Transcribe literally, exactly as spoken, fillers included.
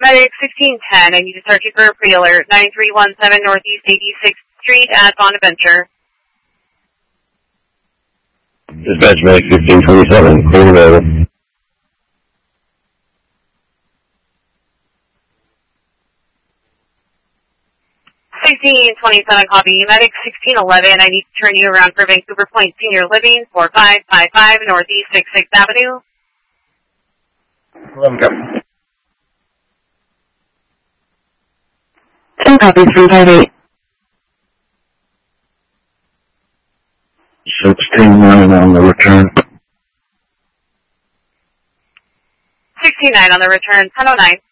Medic sixteen ten, I need to start you for a pre-alert. nine three one seven Northeast eighty-sixth Street at Bonaventure. Dispatch Medic sixteen twenty-seven, clear available. sixteen twenty-seven, copy. Medic sixteen eleven, I need to turn you around for Vancouver Point Senior Living, four five five five Northeast sixty-sixth Avenue. eleven, copy. ten copies from five eight. sixteen nine on the return. sixteen nine on the return, ten oh nine.